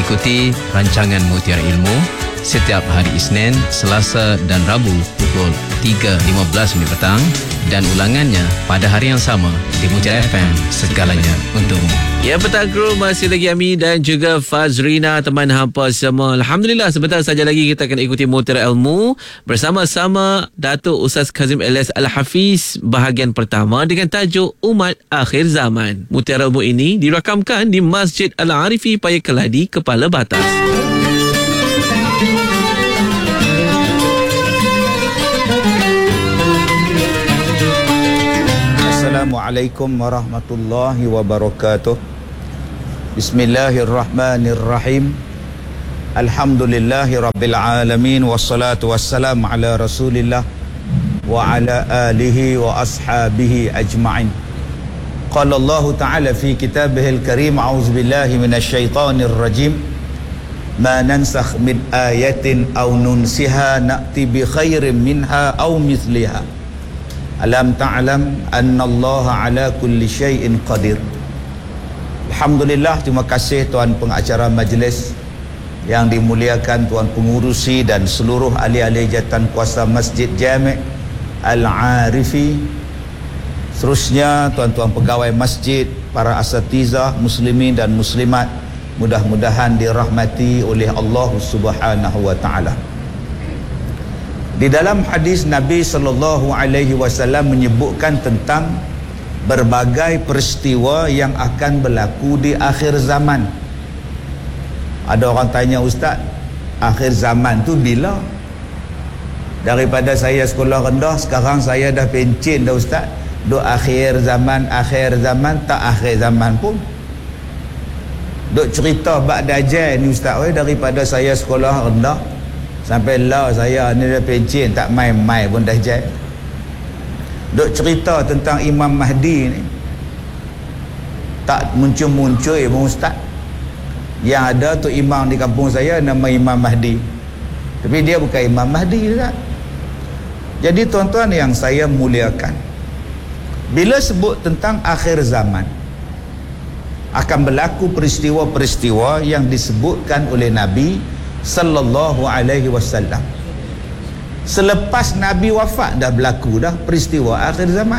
ikuti rancangan Mutiara Ilmu setiap hari Isnin, Selasa dan Rabu pukul 3.15 petang dan ulangannya pada hari yang sama di Mutiara FM, segalanya untukmu. Ya, petang kru, masih lagi Ami dan juga Fazrina, teman hampa semua. Alhamdulillah, sebentar saja lagi kita akan ikuti Mutiara Ilmu bersama-sama Datuk Ustaz Kazim Ilyas Al-Hafiz bahagian pertama dengan tajuk Umat Akhir Zaman. Mutiara Ilmu ini dirakamkan di Masjid Al-Arifi Paya Keladi, Kepala Batas. Assalamualaikum warahmatullahi wabarakatuh. Bismillahirrahmanirrahim. Alhamdulillahi rabbil alamin. Wassalatu wassalamu ala rasulillah wa ala alihi wa ashabihi ajma'in. Qala Allah ta'ala fi kitabihil karim, a'udzu billahi minasyaitonir rajim. Ma nansakh min ayatin aw nunsiha na'ti bi khairin minha aw mithliha. Alam ta'lam anna Allah ala kulli syai'in qadir. Alhamdulillah, terima kasih tuan pengacara majlis yang dimuliakan, tuan pengurusi dan seluruh ahli-ahli jawatan kuasa Masjid Jami' Al-Arifi. Seterusnya tuan-tuan pegawai masjid, para asatizah muslimin dan muslimat, mudah-mudahan dirahmati oleh Allah Subhanahu wa taala. Di dalam hadis Nabi SAW menyebutkan tentang berbagai peristiwa yang akan berlaku di akhir zaman. Ada orang tanya, Ustaz, akhir zaman tu bila? Daripada saya sekolah rendah, sekarang saya dah pencin dah, Ustaz. Duk akhir zaman, tak akhir zaman pun. Duk cerita bab Dajjal ni, Ustaz, daripada saya sekolah rendah sampai lah saya ni dah pencin, tak main-main pun dah jai. Duk cerita tentang Imam Mahdi ni, tak muncul-muncul pun, Ustaz. Yang ada tu imam di kampung saya nama Imam Mahdi, tapi dia bukan Imam Mahdi, Ustaz. Jadi tuan-tuan yang saya muliakan, bila sebut tentang akhir zaman, akan berlaku peristiwa-peristiwa yang disebutkan oleh Nabi sallallahu alaihi wasallam. Selepas Nabi wafat dah berlaku dah peristiwa akhir zaman.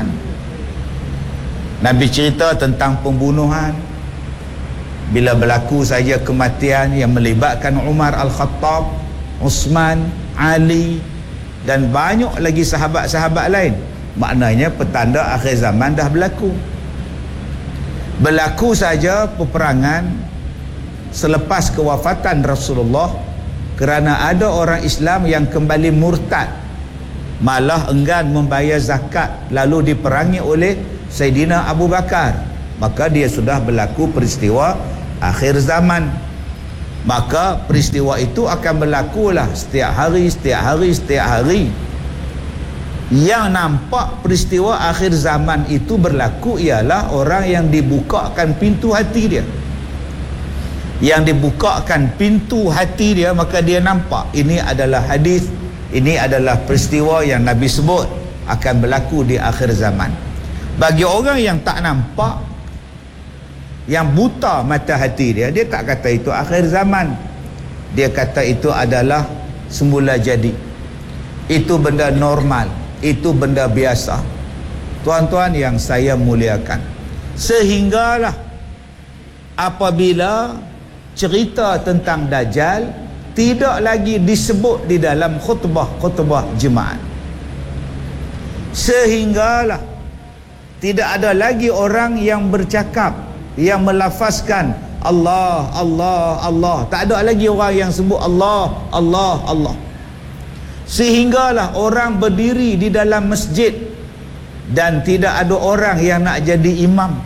Nabi cerita tentang pembunuhan. Bila berlaku saja kematian yang melibatkan Umar Al-Khattab, Uthman, Ali dan banyak lagi sahabat-sahabat lain, maknanya petanda akhir zaman dah berlaku. Berlaku saja peperangan selepas kewafatan Rasulullah, kerana ada orang Islam yang kembali murtad, malah enggan membayar zakat, lalu diperangi oleh Sayyidina Abu Bakar. Maka dia sudah berlaku peristiwa akhir zaman. Maka peristiwa itu akan berlakulah setiap hari. Yang nampak peristiwa akhir zaman itu berlaku ialah orang yang dibukakan pintu hati dia. Yang dibukakan pintu hati dia, maka dia nampak ini adalah hadis, ini adalah peristiwa yang Nabi sebut akan berlaku di akhir zaman. Bagi orang yang tak nampak, yang buta mata hati dia, dia tak kata itu akhir zaman. Dia kata itu adalah semula jadi, itu benda normal, itu benda biasa. Tuan-tuan yang saya muliakan, sehinggalah apabila cerita tentang Dajjal tidak lagi disebut di dalam khutbah jemaat, sehinggalah tidak ada lagi orang yang bercakap, yang melafazkan Allah, Allah, Allah. Tak ada lagi orang yang sebut Allah, Allah, Allah. Sehinggalah orang berdiri di dalam masjid dan tidak ada orang yang nak jadi imam.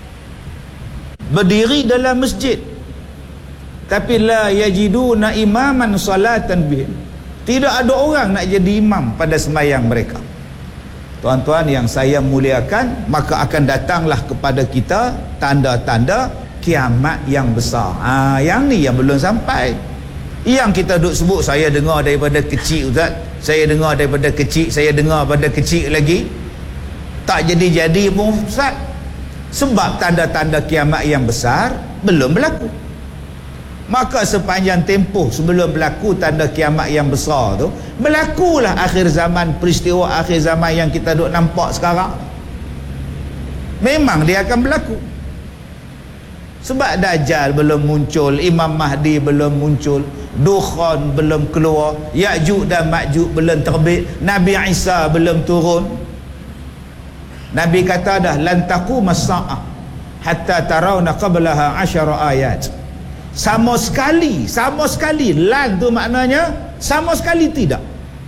Berdiri dalam masjid, tapi la yajiduna imaman salatan bihim. Tidak ada orang nak jadi imam pada sembahyang mereka. Tuan-tuan yang saya muliakan, maka akan datanglah kepada kita tanda-tanda kiamat yang besar. Yang ni yang belum sampai. Yang kita duk sebut, saya dengar daripada kecil, Ustaz. Saya dengar daripada kecil, saya dengar pada kecil lagi. Tak jadi-jadi pun, Ustaz. Sebab tanda-tanda kiamat yang besar belum berlaku. Maka sepanjang tempoh sebelum berlaku tanda kiamat yang besar tu, berlakulah akhir zaman, peristiwa akhir zaman yang kita duk nampak sekarang. Memang dia akan berlaku. Sebab Dajjal belum muncul, Imam Mahdi belum muncul, Dukhan belum keluar, Ya'juj dan Ma'juj belum terbit, Nabi Isa belum turun. Nabi kata dah, lan taqumas sa'ah hatta tarawna qablaha 10 ayat. Sama sekali, lan tu maknanya sama sekali tidak.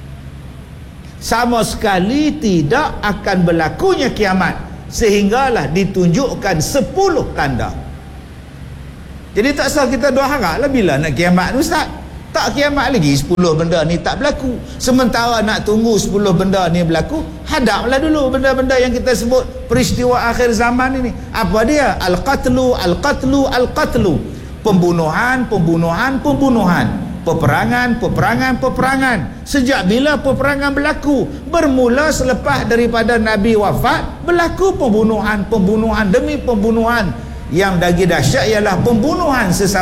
Sama sekali tidak akan berlakunya kiamat sehinggalah ditunjukkan 10 tanda. Jadi tak usah kita doa haraplah bila nak kiamat ni Ustaz. Tak kiamat lagi 10 benda ni tak berlaku. Sementara nak tunggu 10 benda ni berlaku, hadaplah dulu benda-benda yang kita sebut peristiwa akhir zaman ini. Apa dia? Al-qatlu, al-qatlu, al-qatlu. Pembunuhan. Peperangan. Sejak bila peperangan berlaku? Bermula selepas daripada Nabi wafat, berlaku pembunuhan demi pembunuhan. Yang lagi dahsyat ialah pembunuhan sesama